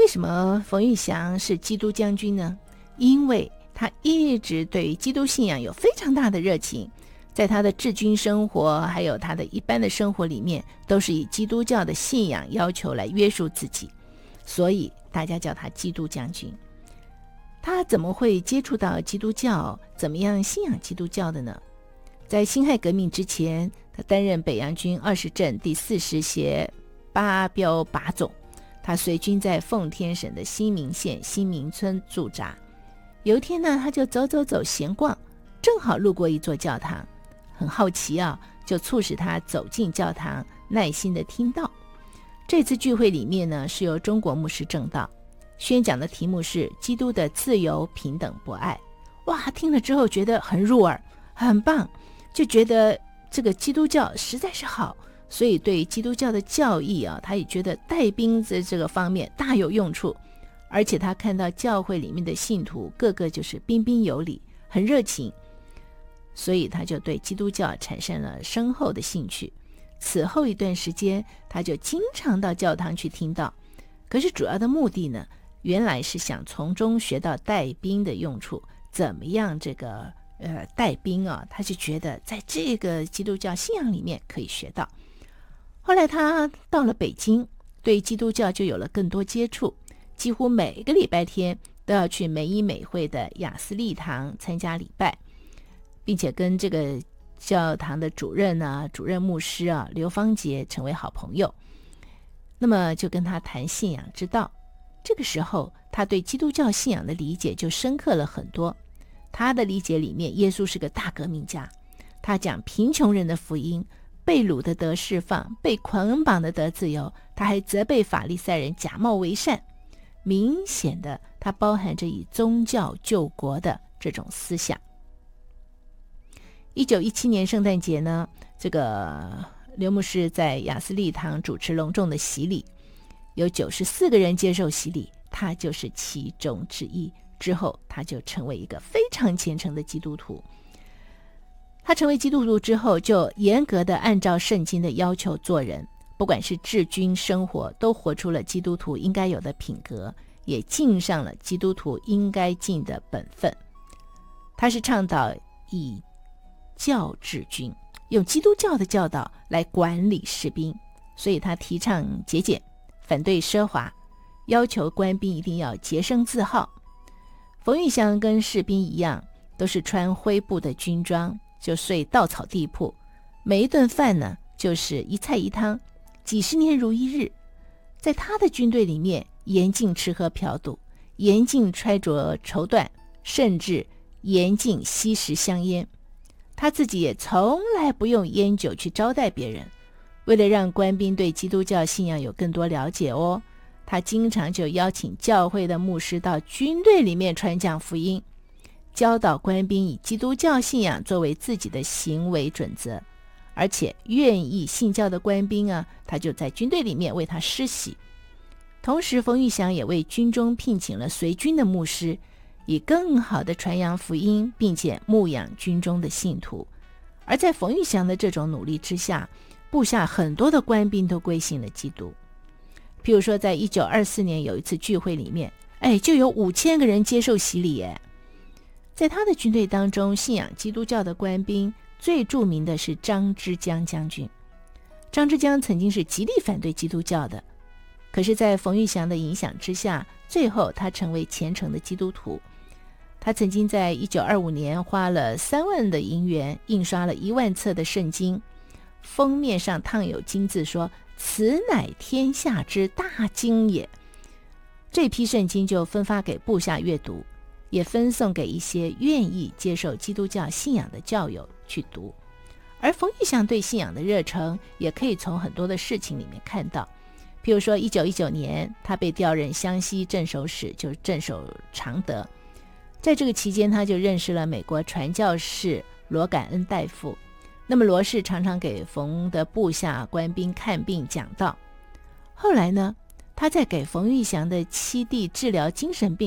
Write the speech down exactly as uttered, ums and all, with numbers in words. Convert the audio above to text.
为什么冯玉祥是基督将军呢？因为他一直对基督信仰有非常大的热情，在他的治军生活还有他的一般的生活里面，都是以基督教的信仰要求来约束自己，所以大家叫他基督将军。他怎么会接触到基督教，怎么样信仰基督教的呢？在辛亥革命之前，他担任北洋军二十镇第四十协八标靶总，他随军在奉天省的新民县新民村驻扎。有一天呢，他就走走走闲逛，正好路过一座教堂，很好奇啊，就促使他走进教堂，耐心的听到。这次聚会里面呢，是由中国牧师正道，宣讲的题目是基督的自由、平等、博爱。哇，听了之后觉得很入耳，很棒，就觉得这个基督教实在是好，所以对基督教的教义啊，他也觉得带兵在这个方面大有用处。而且他看到教会里面的信徒个个就是彬彬有礼，很热情，所以他就对基督教产生了深厚的兴趣。此后一段时间，他就经常到教堂去听道，可是主要的目的呢，原来是想从中学到带兵的用处，怎么样这个呃带兵啊，他就觉得在这个基督教信仰里面可以学到。后来他到了北京，对基督教就有了更多接触，几乎每个礼拜天都要去美以美会的雅思利堂参加礼拜，并且跟这个教堂的主任啊、主任牧师啊刘芳杰成为好朋友。那么就跟他谈信仰之道。这个时候，他对基督教信仰的理解就深刻了很多。他的理解里面，耶稣是个大革命家，他讲贫穷人的福音，被掳的得释放，被捆绑的得自由，他还责备法利赛人假冒为善。明显的，它包含着以宗教救国的这种思想。一九一七年圣诞节呢，这个刘牧师在雅思利堂主持隆重的洗礼，有九十四个人接受洗礼，他就是其中之一。之后他就成为一个非常虔诚的基督徒。他成为基督徒之后，就严格的按照圣经的要求做人，不管是治军生活，都活出了基督徒应该有的品格，也尽上了基督徒应该尽的本分。他是倡导以教治军，用基督教的教导来管理士兵，所以他提倡节俭，反对奢华，要求官兵一定要洁身自好。冯玉祥跟士兵一样，都是穿灰布的军装，就睡稻草地铺，每一顿饭呢就是一菜一汤，几十年如一日。在他的军队里面，严禁吃喝嫖赌，严禁揣着绸缎，甚至严禁吸食香烟。他自己也从来不用烟酒去招待别人。为了让官兵对基督教信仰有更多了解哦，他经常就邀请教会的牧师到军队里面传讲福音，教导官兵以基督教信仰作为自己的行为准则。而且愿意信教的官兵啊，他就在军队里面为他施洗。同时冯玉祥也为军中聘请了随军的牧师，以更好的传扬福音，并且牧养军中的信徒。而在冯玉祥的这种努力之下，部下很多的官兵都归信了基督。譬如说在一九二四年有一次聚会里面，哎，就有五千个人接受洗礼耶。在他的军队当中，信仰基督教的官兵最著名的是张之江将军。张之江曾经是极力反对基督教的，可是在冯玉祥的影响之下，最后他成为虔诚的基督徒。他曾经在一九二五年花了三万的银元印刷了一万册的圣经，封面上烫有金字说此乃天下之大经也。这批圣经就分发给部下阅读，也分送给一些愿意接受基督教信仰的教友去读。而冯玉祥对信仰的热忱也可以从很多的事情里面看到。譬如说一九一九年他被调任湘西镇守使，就是镇守常德。在这个期间，他就认识了美国传教士罗感恩大夫。那么罗氏常常给冯的部下官兵看病讲道。后来呢，他在给冯玉祥的七弟治疗精神病